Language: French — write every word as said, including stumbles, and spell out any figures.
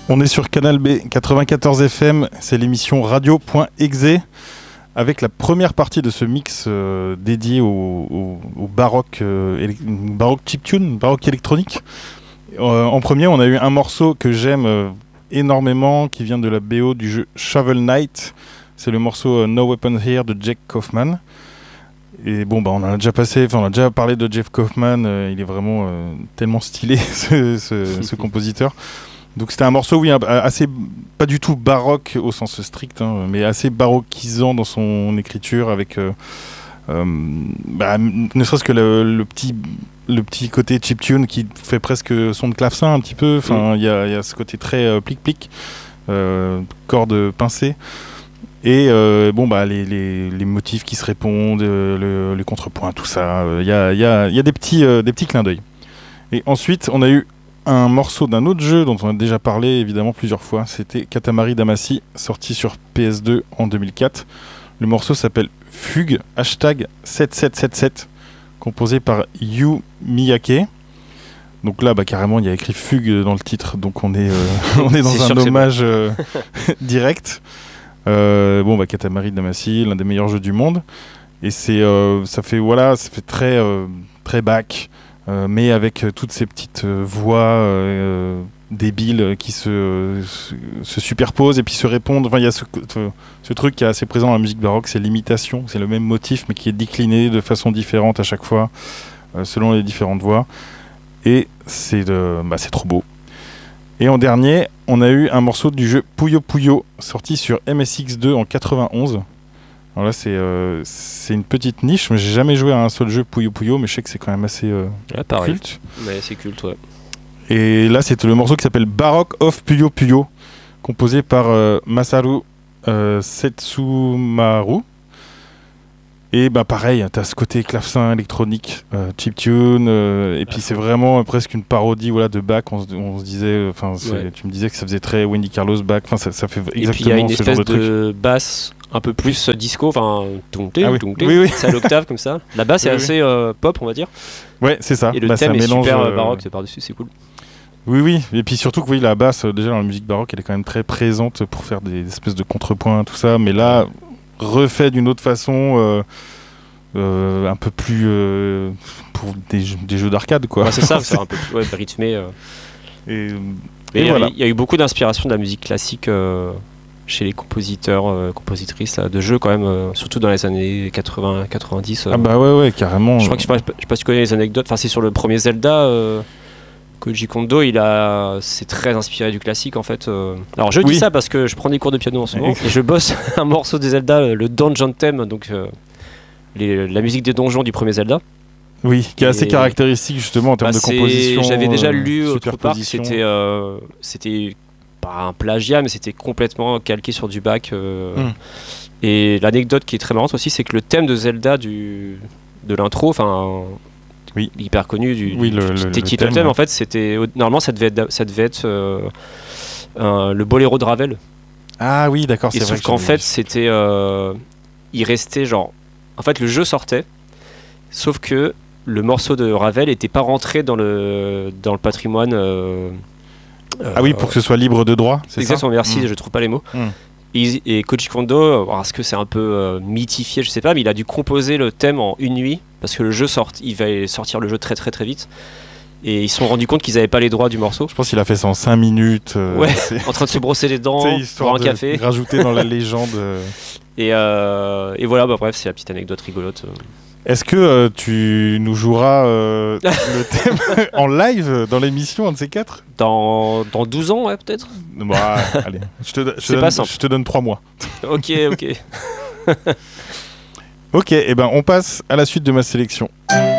On est sur Canal B quatre-vingt-quatorze F M, c'est l'émission radio.exe avec la première partie de ce mix euh, dédié au, au, au baroque, euh, élec- baroque chiptune, baroque électronique. Euh, en premier, on a eu un morceau que j'aime euh, énormément qui vient de la B O du jeu Shovel Knight. C'est le morceau euh, No Weapon Here de Jake Kaufman. Et bon, bah, on a déjà passé, enfin, on a déjà parlé de Jeff Kaufman. Euh, il est vraiment euh, tellement stylé ce, ce, ce compositeur. Donc c'était un morceau, oui, assez, pas du tout baroque au sens strict, hein, mais assez baroquisant dans son écriture, avec euh, euh, bah, ne serait-ce que le, le, petit, le petit côté chiptune qui fait presque son de clavecin un petit peu. Enfin, il mmh. y, a, y a ce côté très euh, plic-plic, euh, cordes pincées. Et euh, bon, bah, les, les, les motifs qui se répondent, euh, le, le contrepoint, tout ça, il euh, y, a, y, a, y a des petits, euh, des petits clins d'œil. Et ensuite, on a eu un morceau d'un autre jeu dont on a déjà parlé évidemment plusieurs fois, c'était Katamari Damacy, sorti sur P S deux en deux mille quatre. Le morceau s'appelle Fugue, hashtag sept sept sept sept, composé par Yu Miyake. Donc là, bah, carrément, il y a écrit Fugue dans le titre, donc on est, euh, on est dans c'est un hommage bon. euh, direct. Euh, bon, bah, Katamari Damacy, l'un des meilleurs jeux du monde. Et c'est, euh, ça fait, voilà, ça fait très, euh, très back. Euh, mais avec euh, toutes ces petites euh, voix euh, débiles euh, qui se, euh, se, se superposent et puis se répondent. Enfin, il y a ce, ce truc qui est assez présent dans la musique baroque, c'est l'imitation. C'est le même motif, mais qui est décliné de façon différente à chaque fois, euh, selon les différentes voix. Et c'est, de, bah, c'est trop beau. Et en dernier, on a eu un morceau du jeu Puyo Puyo, sorti sur M S X deux en quatre-vingt-onze. Alors là, c'est, euh, c'est une petite niche, mais j'ai jamais joué à un seul jeu Puyo Puyo, mais je sais que c'est quand même assez euh, ah, culte. Ouais, c'est culte, ouais. Et là, c'était le morceau qui s'appelle Baroque of Puyo Puyo, composé par euh, Masaru euh, Setsumaru. Et bah pareil, t'as ce côté clavecin électronique, euh, chiptune, euh, et puis c'est vraiment euh, presque une parodie, voilà, de Bach. On, on se disait, enfin, ouais. Tu me disais que ça faisait très Wendy Carlos Bach. Enfin, ça, ça fait exactement ce genre de truc. Et puis il y a une espèce de, de basse un peu plus disco, enfin, ah oui. oui, oui. c'est à l'octave comme ça. La basse est oui, assez euh, pop, on va dire. Ouais, c'est ça. Et le bah, thème ça est mélange, super euh... baroque par-dessus, c'est cool. Oui, oui. Et puis surtout que oui, la basse, déjà dans la musique baroque, elle est quand même très présente pour faire des espèces de contrepoints, tout ça. Mais là, refait d'une autre façon. Euh, Euh, un peu plus euh, pour des jeux, des jeux d'arcade, quoi. Ouais, c'est ça, c'est un peu plus ouais, rythmé. Euh. Et, et, et il voilà. y, y a eu beaucoup d'inspiration de la musique classique euh, chez les compositeurs, euh, compositrices là, de jeux quand même, euh, surtout dans les années quatre-vingts quatre-vingt-dix. Euh. Ah bah ouais, ouais, carrément. Je crois que je sais pas, je sais pas si tu connais les anecdotes. Enfin, c'est sur le premier Zelda. Euh, Koji Kondo, il a, c'est très inspiré du classique en fait. Euh. Alors je oui. dis ça parce que je prends des cours de piano en ce moment et je bosse un morceau de Zelda, le Dungeon Theme, donc. Euh, Les, la musique des donjons du premier Zelda. Oui, qui est et assez caractéristique justement en termes bah, de composition. J'avais déjà lu autre part que c'était, euh, c'était pas un plagiat, mais c'était complètement calqué sur du Bach. Euh, mm. Et l'anecdote qui est très marrante aussi, c'est que le thème de Zelda du, de l'intro, enfin, oui. hyper connu du, oui, du, le, du le, title le thème, theme, ouais. en fait, c'était normalement ça devait être, ça devait être euh, un, le boléro de Ravel. Ah oui, d'accord, c'est et vrai. Sauf qu'en fait, c'était, euh, il restait genre. En fait, le jeu sortait, sauf que le morceau de Ravel n'était pas rentré dans le, dans le patrimoine. Euh, ah oui, pour que ce soit libre de droit, c'est exactement, ça. merci, mmh. je ne trouve pas les mots. Mmh. Et, et Koji Kondo, est-ce que c'est un peu euh, mythifié, je ne sais pas, mais il a dû composer le thème en une nuit, parce que le jeu sort, il va sortir le jeu très très très vite. Et ils se sont rendus compte qu'ils n'avaient pas les droits du morceau. Je pense qu'il a fait ça en cinq minutes. Euh, ouais, en train de se brosser les dents, boire un café. Rajouter dans la légende. Euh... Et, euh, et voilà, bah, bref, c'est la petite anecdote rigolote. Est-ce que euh, tu nous joueras euh, le thème en live dans l'émission, un de ces quatre ? Dans, dans douze ans, ouais, peut-être. Bah, allez, je te, je, c'est te pas donne, simple. je te donne trois mois. Ok, ok. Ok, et ben on passe à la suite de ma sélection.